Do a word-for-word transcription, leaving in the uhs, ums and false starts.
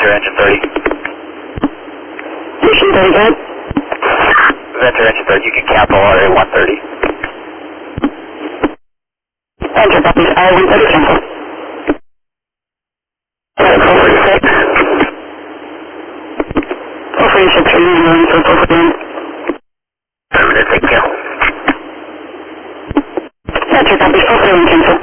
Vector engine thirty. Engine thirty, good. Vector engine thirty, you can cap R A one thirty. Enter, copies, R A one thirty, cancel. Alright, four forty-six. four forty-six, are you moving for four forty-one? I'm going to take kill. Enter, copies, four forty-one, cancel.